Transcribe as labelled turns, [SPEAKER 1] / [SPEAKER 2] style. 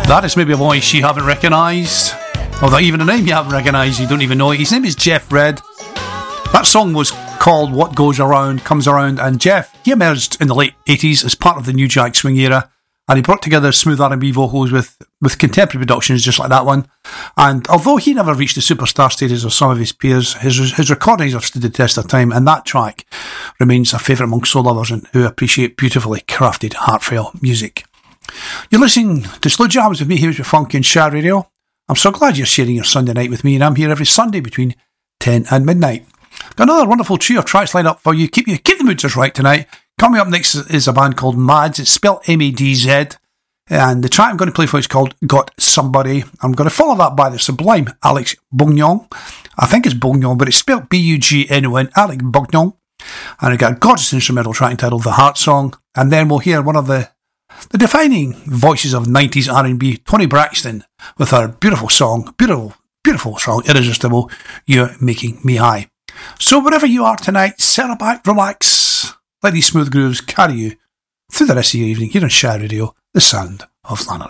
[SPEAKER 1] That is maybe a voice you haven't recognised. Although even a name you haven't recognised, you don't even know it. His name is Jeff Redd. That song was called What Goes Around Comes Around, and Jeff, he emerged in the late 80s as part of the New Jack Swing era, and he brought together smooth R&B vocals with contemporary productions just like that one. And although he never reached the superstar status of some of his peers, his recordings have stood the test of time, and that track remains a favourite among soul lovers and who appreciate beautifully crafted, heartfelt music. You're listening to Slow Jams with me here with Funky and Share Radio. I'm so glad you're sharing your Sunday night with me, and I'm here every Sunday between 10 and midnight. Got another wonderful trio of tracks lined up for you. Keep the mood just right tonight. Coming up next is a band called Mads. It's spelled M-A-D-Z. And the track I'm going to play for you is called Got Somebody. I'm going to follow that by the sublime Alex Bugnon. I think it's Bugnon, but it's spelled B-U-G-N-O-N, Alex Bugnon. And I got a gorgeous instrumental track entitled The Heart Song. And then we'll hear one of the defining voices of 90s R&B, Toni Braxton, with her beautiful song, beautiful song, Irresistible, You're Making Me High. So wherever you are tonight, settle back, relax, let these smooth grooves carry you through the rest of your evening here on Share Radio, the sound of Lanark.